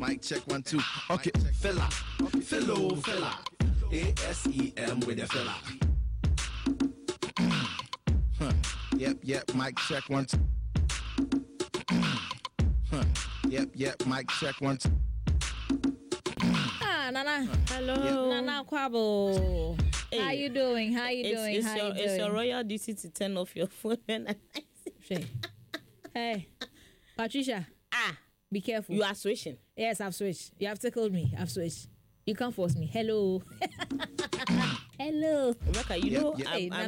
Mic check 1 2. Okay, fella, fella. ASEM with the fella. Yep. Mic check 1 2. Yep. Mic check 1 2. Nana. Hello. Nana Kwabo. Hey. How you doing? It's your royal duty to turn off your phone. Hey, Patricia. Be careful. You are switching. Yes, I've switched. You have tickled me. I've switched. You can't force me. Hello. Hello. Rebecca, you know, Hey, I'm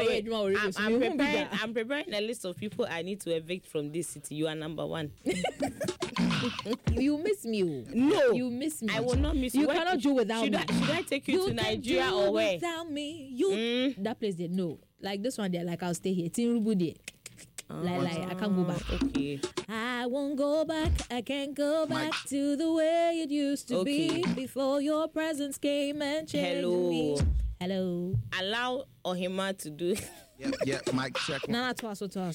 preparing a list of people I need to evict from this city. You are number one. You miss me. No. You miss me. I will not miss you. You cannot do without me. Should I take you to Nigeria or where? Without me. That place they no. Like this one, they're like, I'll stay here. Tinubu there. Like, I can't go back. Okay. I won't go back. I can't go back to the way it used to be before your presence came and changed me. Hello. Allow Ohima to do. Yep. Mic check. Nana, to us.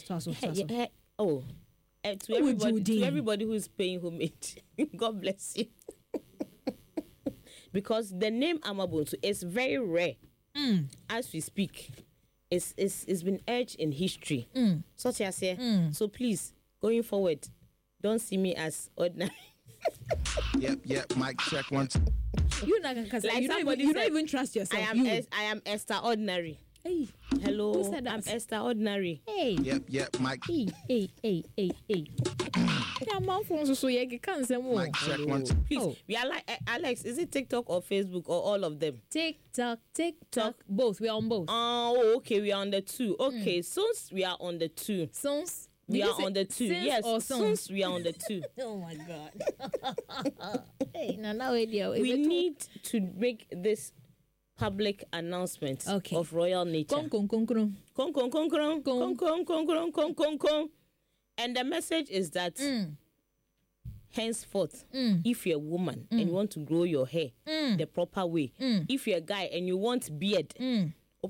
To everybody who is paying homage, God bless you. Because the name Amabuntu is very rare. As we speak. It's been etched in history. Such as here. So please, going forward, don't see me as ordinary. Yep. Mic check 1 2. You're not gonna like you don't even trust yourself. I am extraordinary. Hey. Hello. Who said that? I'm extraordinary. Hey. Yep. Mic. Hey. Yeah, man, so you can't say more. Mic check 1 2. Please, we are like Alex. Is it TikTok or Facebook or all of them? TikTok. Both. We are on both. Oh, okay. We are on the 2. Okay, since we are on the 2. Since we are on the 2. Yes, since we are on the 2. Oh my God. Hey, now we need to make this public announcement of royal nature. And the message is that henceforth, if you're a woman and you want to grow your hair the proper way, if you're a guy and you want beard, so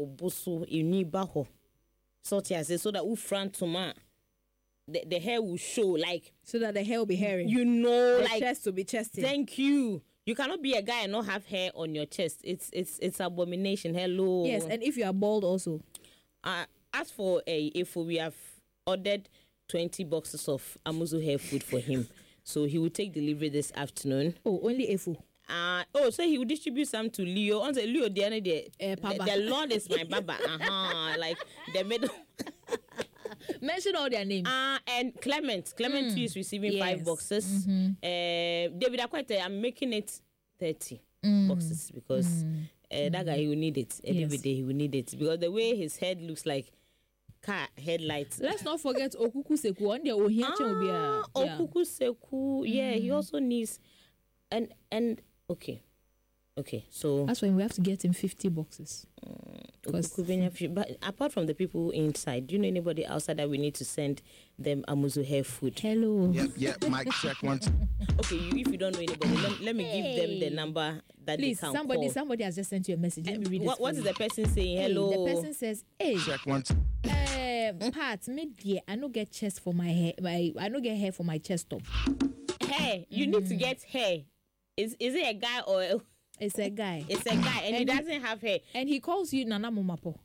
that front to man, the hair will show, like, so that the hair will be hairy. You know, the like chest will be chesty. Thank you. You cannot be a guy and not have hair on your chest. It's abomination. Hello. Yes, and if you are bald also. As for if we have ordered 20 boxes of Amuzu hair food for him, so he will take delivery this afternoon. Oh, only Efu. So he will distribute some to Leo. On the Leo, the Lord is my baba. Like the middle. Mention all their names. And Clement too is receiving 5 boxes. David Akwete, I'm making it 30 boxes because that guy, he will need it every day. He will need it because the way his head looks like car headlights. Let's not forget Okuku Seku on the Ohiache. Okuku Seku, he also needs and okay, so that's when we have to get him 50 boxes. But apart from the people inside, do you know anybody outside that we need to send them Amuzu hair food? Hello. Yep. Mic check 1 2. Okay, if you don't know anybody, let me give them the number that please, they can call. Somebody has just sent you a message. Let me read it. What is the person saying? Hello. The person says, "Hey, check 1 2. Pat, I don't get chest for my hair. I don't get hair for my chest top. Hair, you need to get hair. Is it a guy or? It's a guy. It's a guy, and he doesn't have hair. And he calls you Nana Mumapo.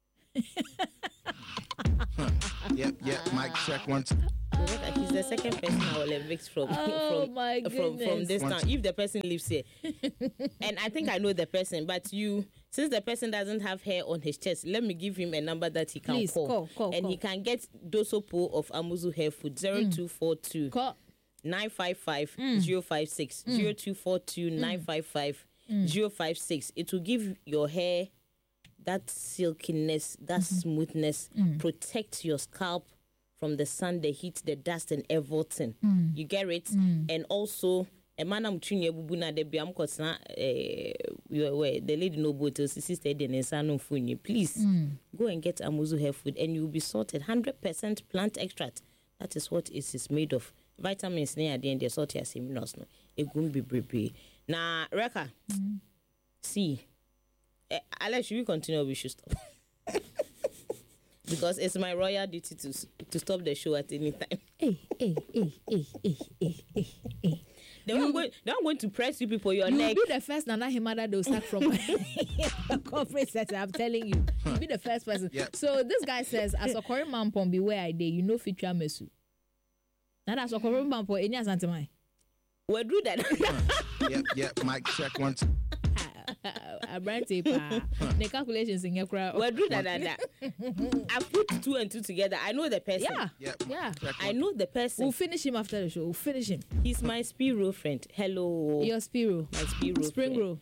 Yep. Mic check 1 2. He's the second person I will evict from this town if the person lives here. And I think I know the person, but since the person doesn't have hair on his chest, let me give him a number that he can please, call. He can get Dosopo of Amuzu hair food 0242 955 056 0242 955 056. It will give your hair that silkiness, that smoothness, protect your scalp from the sun, the heat, the dust, and everything. You get it? And also, a man I'm tuning bubuna de biam kosna the lady no bottles, sister de sano funny. Please go and get Amuzu hair food, and you'll be sorted 100% plant extract. That is what it is made of. Vitamins near the end, the sort as him no. It won't be brebe. Now, Reka, see, Alex, should we continue or we should stop? Because it's my royal duty to stop the show at any time. Hey. I'm going to press you people your neck. You'll be the first Nana Himada they'll sack from a conference center. I'm telling you. You'll be the first person. Yep. So this guy says, as a Korean mampon, beware I day, you know, feature mesu. Now that's a Korean mampon, any asantamai. We'll do that. Yep. Mic check once. A brand paper. The calculations in your crowd. We'll do that. I put 2 and 2 together. I know the person. Yeah. I know the person. We'll finish him after the show. We'll finish him. He's my Spiro friend. Hello. Your Spiro. My Spiro. Spring roll.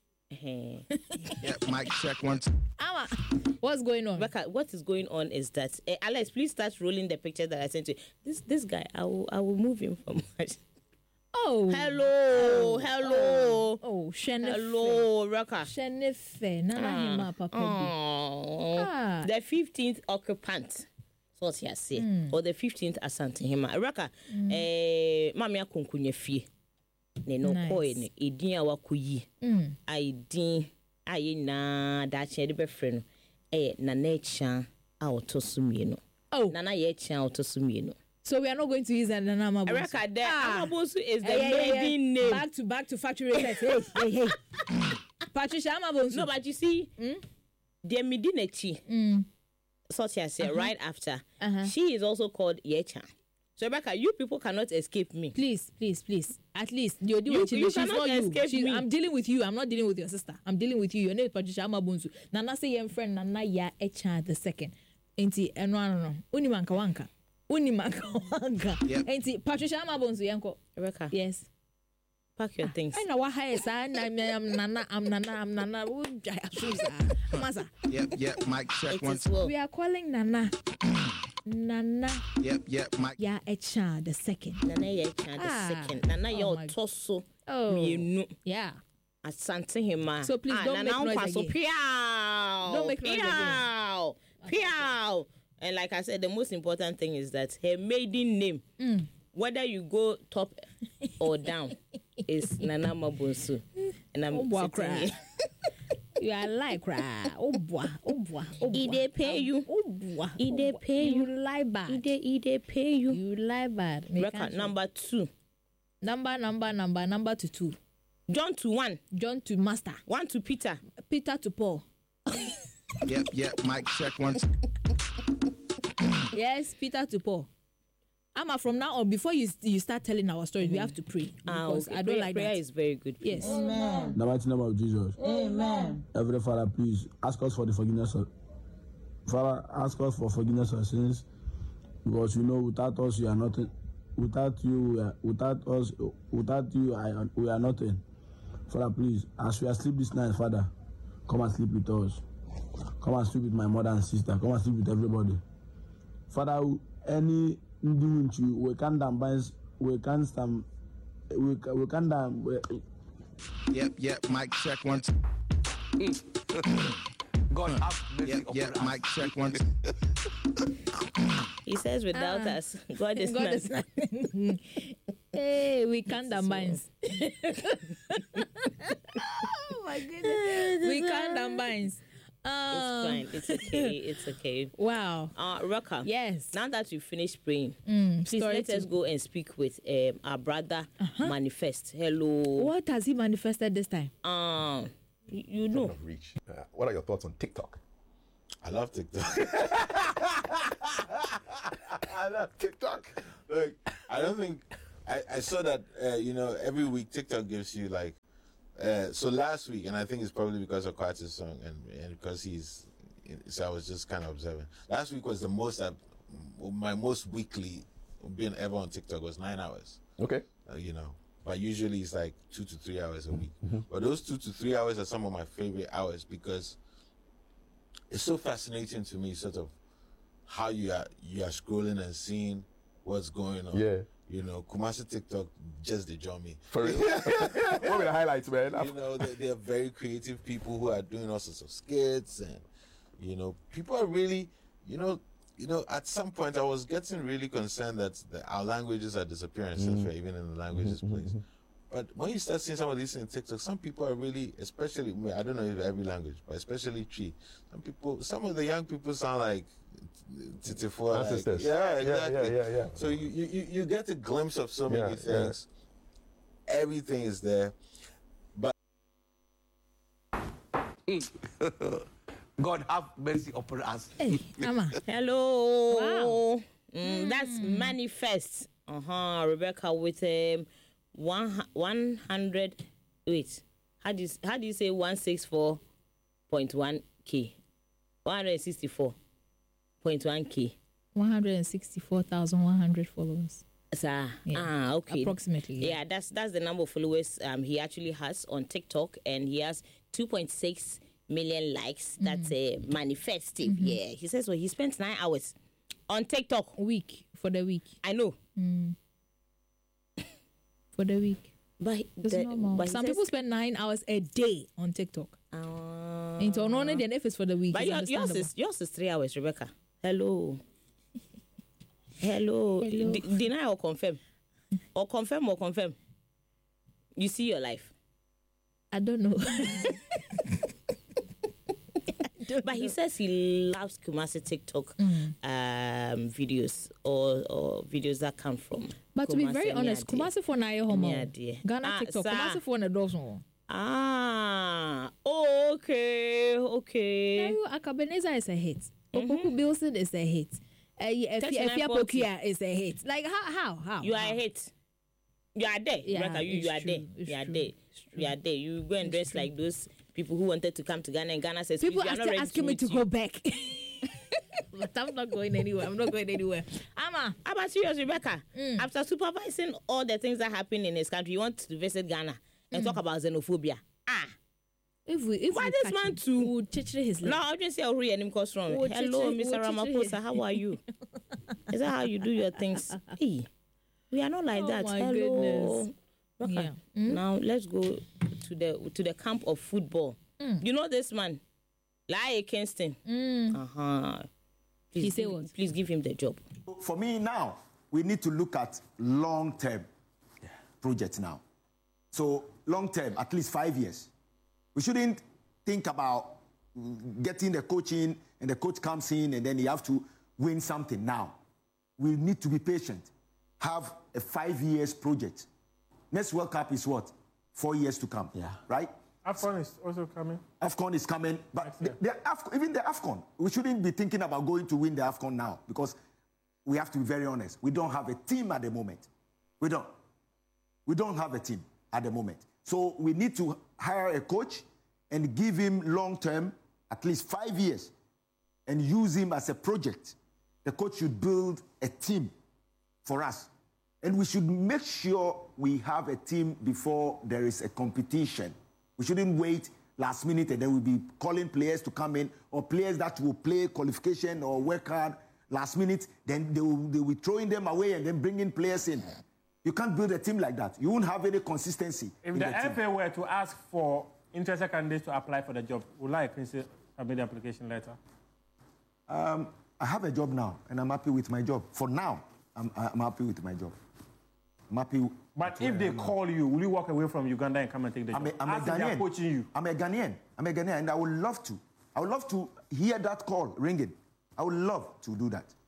Mic check once. What's going on? Rebecca, what is going on is that Alex, please start rolling the picture that I sent you. This guy, I will move him from much. Oh. Hello. Oh, Shenife. Hello, Raka. Shenife. Nana Hima Papa. The 15th occupant. So what you say. Or the 15th Asante Hima. Raka. Mami akunkunye fie. Ne no koi ne edin awakuyi. Aidin aye na da che de befre no. Na necha a otosumieno. Oh. Nana ye cha otosumieno. So we are not going to use an Amabosu. Raka there. Amabosu is the maiden name. Back to factory research. Hey. Patricia Amabosu. No, but you see, the Medinechi, Sotia said right after, she is also called Yecha. So Rebecca, you people cannot escape me. Please. At least you're dealing with you. She's not you. I'm dealing with you. I'm not dealing with your sister. I'm dealing with you. Your name is Patricia Amabosu. Nana say your friend Nana ya Echa the second. Enti no. Unimanka. Auntie Patricia Amabonsu yanko. Rebecca. Yes. Pack your things. I know what I say. I'm Nana. Masa. Yep. Mic check once. We are calling Nana. Yep. Mic. Ya Echa the second. Nana ya Echa the second. Nana your torso. Oh. Yeah. Asante Hima. So please don't make noise again. Don't make noise again. Piao. And like I said, the most important thing is that her maiden name, whether you go top or down, is Nana Mabonsu. And I'm sitting here. You are like Obwa. They pay you. They pay you. You lie bad. They pay you. You lie bad. Record number 2. Number to 2. John to 1. John to master. 1 to Peter. Peter to Paul. Yep. Mic check once. Yes, Peter to Paul. Amma, from now on, before you start telling our stories, we have to pray. Because I don't like prayer that. Prayer is very good. Yes. Amen. In the mighty name of Jesus. Amen. Heavenly Father, please ask us for the forgiveness of Father, ask us for forgiveness of sins. Because you know without us you are nothing. Without you we are nothing. Father, please, as we are asleep this night, Father, come and sleep with us. Come and sleep with my mother and sister. Come and sleep with everybody. Father, any doing you, we can't stand. Yep. Mic check once. God have mercy upon us. Mic check once. He says without us, God is not. Hey, we can't combines. Oh my goodness. We can't combines. It's fine. It's okay. Wow. Raka. Yes. Now that you finished praying, please let us go and speak with our brother Manifest. Hello. What has he manifested this time? You know. Reach. What are your thoughts on TikTok? I love TikTok. I love TikTok. Look, I don't think I saw that. Every week TikTok gives you like. So last week, and I think it's probably because of Carter's song and because so I was just kind of observing. Last week was my most weekly being ever on TikTok was 9 hours. Okay. But usually it's like 2 to 3 hours a week. But those 2 to 3 hours are some of my favorite hours because it's so fascinating to me, sort of how you are scrolling and seeing what's going on. Yeah. Kumasi TikTok just they join me. For real. What were the highlights, man? They're very creative people who are doing all sorts of skits, and people are really, at some point I was getting really concerned that our languages are disappearing since we're even in the languages place. But when you start seeing some of these in TikTok, some people are really, especially, I don't know if every language, but especially Chi. Some of the young people sound like Titifo. Ancestors. Yeah, exactly. Yeah. So you get a glimpse of so many things. everything is there. But God have mercy upon us. Hey, Ama. Hello. Wow. That's Manifest. Rebecca with 100. Wait. How do you say 164.1K? 164.1K. 164,100 followers. Sir. Yeah. Okay. Approximately. Yeah, that's the number of followers he actually has on TikTok, and he has 2.6 million likes. That's a manifestive. Yeah. He says he spent 9 hours on TikTok. For the week. I know. For the week. But some people spend 9 hours a day on TikTok. It's only then if it's for the week. But yours is 3 hours, Rebecca. Hello. Deny or confirm? Or confirm? You see your life? I don't know. But he says he loves Kumasi TikTok videos or videos that come from. But to be very honest, Kumasi for na homo. Ghana TikTok. Sir. Kumasi for na dozo. Okay. Akabeneza is a hit. Opoku Bilson is a hit. Efia Pokia is a hit. Like how? You are a hit. You are there. Yeah, Rebecca, you are there. You are there. You go and dress like those people who wanted to come to Ghana, and Ghana says people are still asking me to go back. But I'm not going anywhere. Ama, how about serious, Rebecca? After supervising all the things that happen in his country, you want to visit Ghana and talk about xenophobia. If why this man too? His no, I just say I'll read him cause wrong. Hello, Mr. Ramaphosa, how are you? Is that how you do your things? Hey, we are not like that. My Hello. goodness. Okay. Now let's go to the camp of football. You know this man, Lai Kingston. Please give him the job. For me now, we need to look at long-term projects now. So long-term, at least 5 years. We shouldn't think about getting the coach in and the coach comes in and then you have to win something now. We need to be patient. Have a 5 years project. Next World Cup is what? 4 years to come, right? AFCON is also coming. AFCON is coming, but even the AFCON, we shouldn't be thinking about going to win the AFCON now because we have to be very honest. We don't have a team at the moment. We don't have a team at the moment. So we need to hire a coach and give him long-term, at least 5 years, and use him as a project. The coach should build a team for us. And we should make sure we have a team before there is a competition. We shouldn't wait last minute and then we'll be calling players to come in or players that will play qualification or work hard last minute. Then they will be throwing them away and then bringing players in. You can't build a team like that. You won't have any consistency. If the FA were to ask for interested candidates to apply for the job, would like to submit the application letter? I have a job now, and I'm happy with my job. For now, I'm happy with my job. I'm happy. But if they call you, will you walk away from Uganda and come and take the job? I'm a Ghanaian. Coaching you. I'm a Ghanaian, and I would love to. I would love to hear that call ringing. I would love to do that.